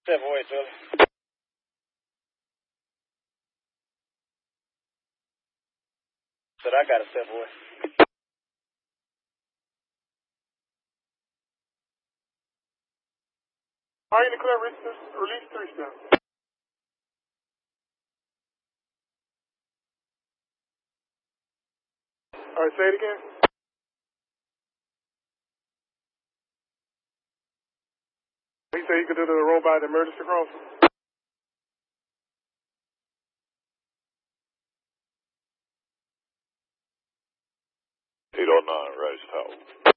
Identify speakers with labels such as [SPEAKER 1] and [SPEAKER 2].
[SPEAKER 1] Step away, Charlie. Said I gotta step away.
[SPEAKER 2] Are you in the club, release 3 steps. All right, say it again. He said he could do the robot emergency crossing.
[SPEAKER 3] Eight oh nine, Rice House.